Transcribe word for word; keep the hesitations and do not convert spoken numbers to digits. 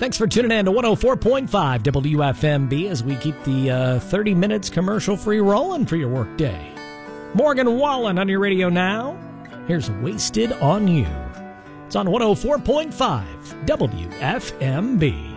Thanks for tuning in to one oh four point five W F M B as we keep the uh, thirty minutes commercial-free rolling for your workday. Morgan Wallen on your radio now. Here's Wasted on You. It's on one oh four point five W F M B.